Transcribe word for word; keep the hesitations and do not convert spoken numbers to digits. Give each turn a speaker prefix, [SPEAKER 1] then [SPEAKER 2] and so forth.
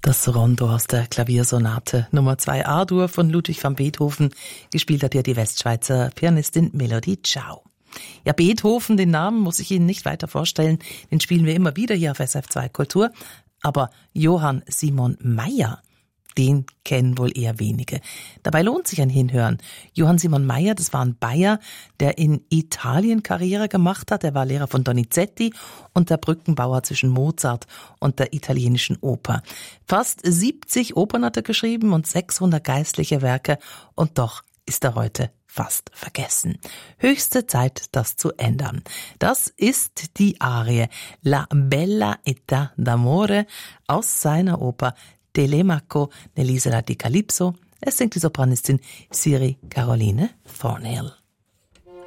[SPEAKER 1] Das Rondo aus der Klaviersonate Nummer zwei A-Dur von Ludwig van Beethoven. Gespielt hat ja die Westschweizer Pianistin Melody Cao. Ja, Beethoven, den Namen muss ich Ihnen nicht weiter vorstellen. Den spielen wir immer wieder hier auf S F zwei Kultur. Aber Johann Simon Mayr, den kennen wohl eher wenige. Dabei lohnt sich ein Hinhören. Johann Simon Mayr, das war ein Bayer, der in Italien Karriere gemacht hat. Er war Lehrer von Donizetti und der Brückenbauer zwischen Mozart und der italienischen Oper. Fast siebzig Opern hat er geschrieben und sechshundert geistliche Werke. Und doch ist er heute fast vergessen. Höchste Zeit, das zu ändern. Das ist die Arie La Bella Età d'Amore aus seiner Oper Telemaco nell'isola di Calypso. Es singt die Sopranistin Siri Caroline Thornhill.